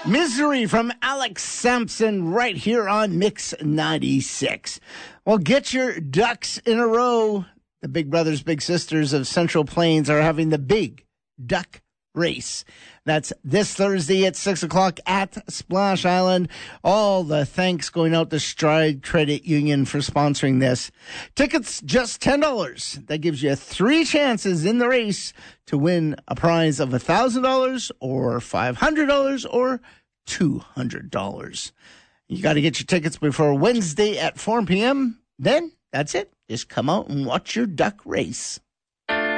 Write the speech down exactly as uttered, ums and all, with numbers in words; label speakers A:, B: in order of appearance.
A: Misery from Alex Sampson right here on Mix ninety-six. Well, get your ducks in a row. The Big Brothers Big Sisters of Central Plains are having the Big Duck Race. That's this Thursday at six o'clock at Splash Island. All the thanks going out to Stride Credit Union for sponsoring this. Tickets just ten dollars. That gives you three chances in the race to win a prize of one thousand dollars or five hundred dollars or two hundred dollars. You got to get your tickets before Wednesday at four p.m. Then that's it. Just come out and watch your duck race.